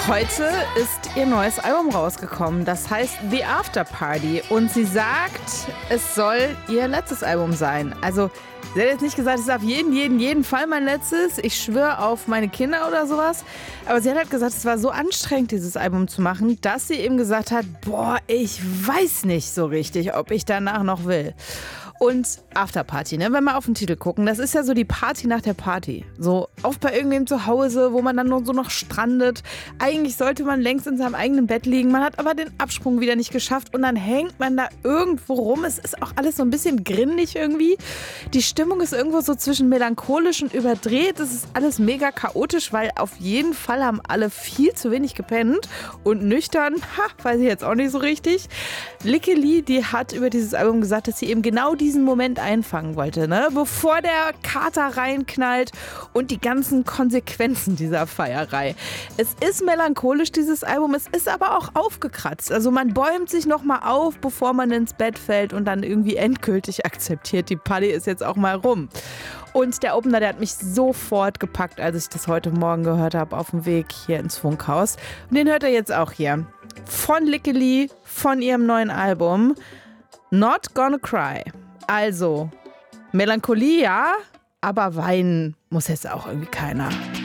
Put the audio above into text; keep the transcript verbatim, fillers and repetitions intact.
Heute ist ihr neues Album rausgekommen. Das heißt The After Party. Und sie sagt, es soll ihr letztes Album sein. Also, sie hat jetzt nicht gesagt, es ist auf jeden, jeden, jeden Fall mein letztes. Ich schwöre auf meine Kinder oder sowas. Aber sie hat halt gesagt, es war so anstrengend, dieses Album zu machen, dass sie eben gesagt hat, boah, ich weiß nicht so richtig, ob ich danach noch will. Und Afterparty, ne? Wenn wir auf den Titel gucken, das ist ja so die Party nach der Party. So oft bei irgendwem zu Hause, wo man dann nur so noch strandet. Eigentlich sollte man längst in seinem eigenen Bett liegen. Man hat aber den Absprung wieder nicht geschafft und dann hängt man da irgendwo rum. Es ist auch alles so ein bisschen grindig irgendwie. Die Stimmung ist irgendwo so zwischen melancholisch und überdreht. Es ist alles mega chaotisch, weil auf jeden Fall haben alle viel zu wenig gepennt. Und nüchtern, ha, weiß ich jetzt auch nicht so richtig. Lykke Li, die hat über dieses Album gesagt, dass sie eben genau diesen Moment einfangen wollte, ne? Bevor der Kater reinknallt und die ganzen Konsequenzen dieser Feierei. Es ist melancholisch, dieses Album, es ist aber auch aufgekratzt. Also man bäumt sich nochmal auf, bevor man ins Bett fällt und dann irgendwie endgültig akzeptiert, die Party ist jetzt auch mal rum. Und der Opener, der hat mich sofort gepackt, als ich das heute Morgen gehört habe, auf dem Weg hier ins Funkhaus. Und den hört er jetzt auch hier. Von Lykke Li, von ihrem neuen Album Not Gonna Cry. Also, Melancholie ja, aber weinen muss jetzt auch irgendwie keiner.